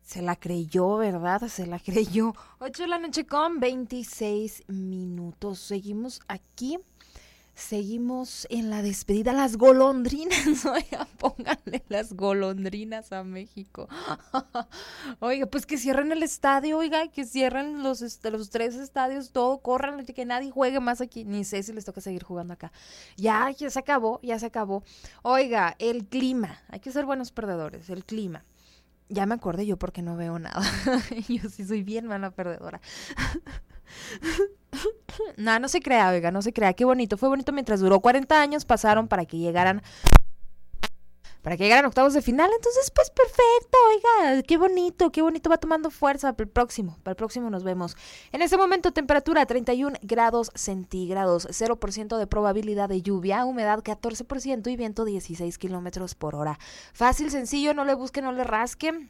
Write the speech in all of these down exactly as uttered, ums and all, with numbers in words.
Se la creyó, ¿verdad? Se la creyó. ocho de la noche con veintiséis minutos. Seguimos aquí. Seguimos en la despedida. Las golondrinas. Oiga, pónganle las golondrinas a México. Oiga, pues que cierren el estadio, oiga, que cierren los, los tres estadios, todo, corran, que nadie juegue más aquí. Ni sé si les toca seguir jugando acá. Ya, ya se acabó, ya se acabó. Oiga, el clima. Hay que ser buenos perdedores. El clima. Ya me acordé yo porque no veo nada. Yo sí soy bien mala perdedora. No, no se crea, oiga, no se crea. Qué bonito, fue bonito mientras duró. cuarenta años pasaron para que llegaran para que llegaran octavos de final. Entonces, pues perfecto, oiga, qué bonito, qué bonito, va tomando fuerza. Para el próximo, para el próximo nos vemos. En este momento, temperatura treinta y un grados centígrados, cero por ciento de probabilidad de lluvia, humedad catorce por ciento y viento dieciséis kilómetros por hora. Fácil, sencillo, no le busque, no le rasque.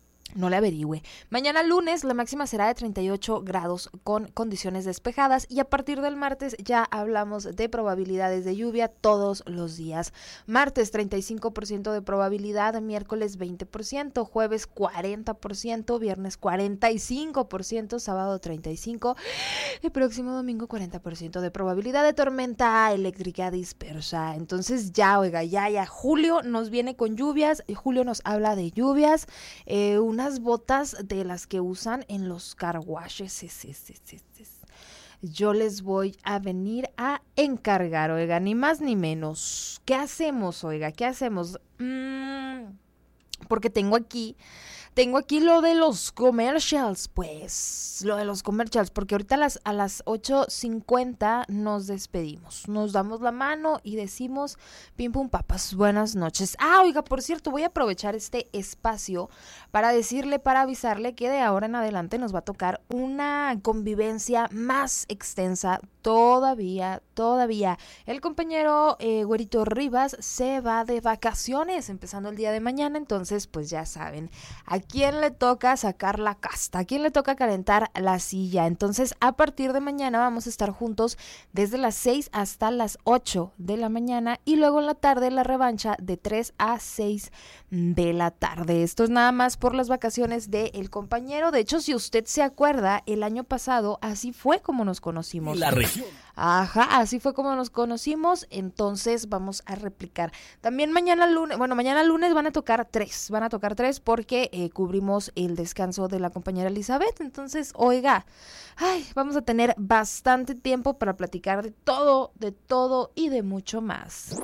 No le averigüe. Mañana lunes la máxima será de treinta y ocho grados con condiciones despejadas y a partir del martes ya hablamos de probabilidades de lluvia todos los días. Martes treinta y cinco por ciento de probabilidad, miércoles veinte por ciento, jueves cuarenta por ciento, viernes cuarenta y cinco por ciento, sábado treinta y cinco por ciento, el próximo domingo cuarenta por ciento de probabilidad de tormenta eléctrica dispersa. Entonces ya, oiga, ya, ya, julio nos viene con lluvias, julio nos habla de lluvias, eh, un unas botas de las que usan en los car washes. Es, es, es, es, es. Yo les voy a venir a encargar, oiga, ni más ni menos. ¿Qué hacemos, oiga? ¿Qué hacemos? Mm, porque tengo aquí, tengo aquí lo de los commercials, pues, lo de los commercials, porque ahorita a las, a las ocho cincuenta nos despedimos, nos damos la mano y decimos, pim pum papas, buenas noches. Ah, oiga, por cierto, voy a aprovechar este espacio para decirle, para avisarle que de ahora en adelante nos va a tocar una convivencia más extensa todavía, todavía. El compañero eh, Güerito Rivas se va de vacaciones empezando el día de mañana, entonces pues ya saben, ¿a quién le toca sacar la casta? ¿A quién le toca calentar la silla? Entonces a partir de mañana vamos a estar juntos desde las seis hasta las ocho de la mañana y luego en la tarde la revancha de tres a seis de la tarde. Esto es nada más por las vacaciones del compañero. De hecho, si usted se acuerda, el año pasado así fue como nos conocimos. La región. Ajá, así fue como nos conocimos, entonces vamos a replicar. También mañana lunes, bueno, mañana lunes van a tocar tres, van a tocar tres porque eh, cubrimos el descanso de la compañera Elizabeth, entonces, oiga, ay, vamos a tener bastante tiempo para platicar de todo, de todo y de mucho más.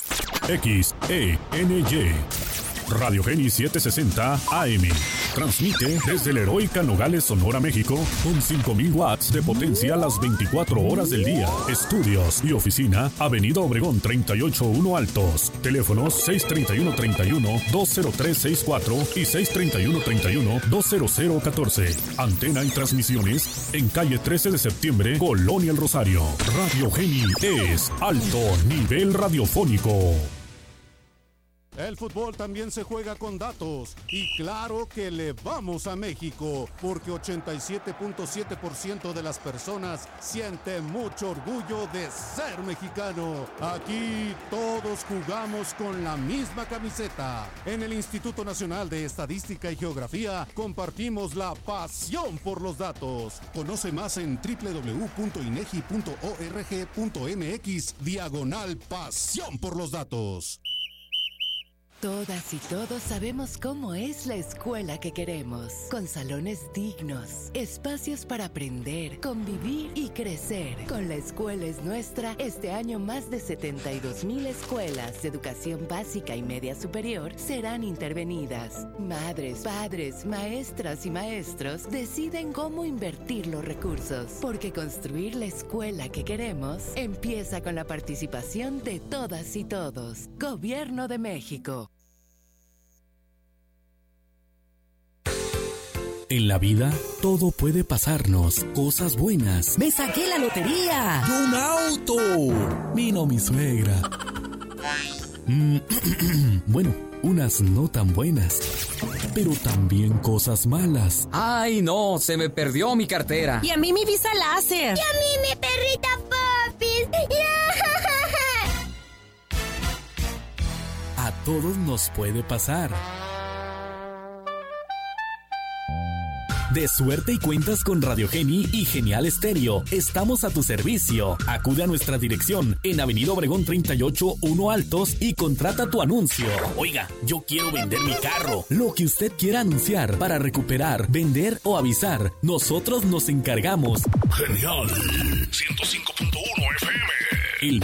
X E N Y Radio Geni setecientos sesenta A M. Transmite desde la heroica Nogales, Sonora, México, con cinco mil watts de potencia las veinticuatro horas del día. Estudios y oficina, Avenida Obregón treinta y ocho uno Altos. Teléfonos seis treinta y uno treinta y uno dos cero tres sesenta y cuatro y seis treinta y uno treinta y uno dos cero cero catorce. Antena y transmisiones en calle trece de septiembre, Colonia El Rosario. Radio Geni es alto nivel radiofónico. El fútbol también se juega con datos y claro que le vamos a México porque ochenta y siete punto siete por ciento de las personas siente mucho orgullo de ser mexicano. Aquí todos jugamos con la misma camiseta. En el Instituto Nacional de Estadística y Geografía compartimos la pasión por los datos. Conoce más en doble u doble u doble u punto inegi punto org punto mx diagonal pasión por los datos. Todas y todos sabemos cómo es la escuela que queremos, con salones dignos, espacios para aprender, convivir y crecer. Con La Escuela es Nuestra, este año más de setenta y dos mil escuelas de educación básica y media superior serán intervenidas. Madres, padres, maestras y maestros deciden cómo invertir los recursos, porque construir la escuela que queremos empieza con la participación de todas y todos. Gobierno de México. En la vida, todo puede pasarnos. Cosas buenas. ¡Me saqué la lotería! ¡Y un auto! Vino mi suegra. Mm, bueno, unas no tan buenas. Pero también cosas malas. ¡Ay, no! Se me perdió mi cartera. Y a mí mi visa láser. Y a mí mi perrita Popis. A todos nos puede pasar. De suerte y cuentas con Radio Geni y Genial Estéreo. Estamos a tu servicio. Acude a nuestra dirección en Avenida Obregón treinta y ocho, uno Altos y contrata tu anuncio. Oiga, yo quiero vender mi carro. Lo que usted quiera anunciar para recuperar, vender o avisar, nosotros nos encargamos. Genial ciento cinco punto uno